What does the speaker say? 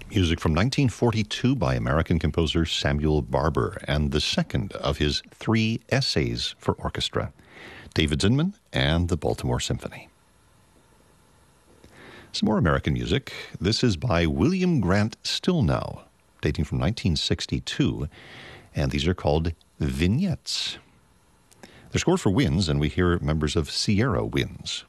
Music from 1942 by American composer Samuel Barber, and the second of his 3 essays for orchestra, David Zinman and the Baltimore Symphony. Some more American music. This is by William Grant Stilnow, dating from 1962, and these are called Vignettes. They're scored for winds, and we hear members of Sierra Winds.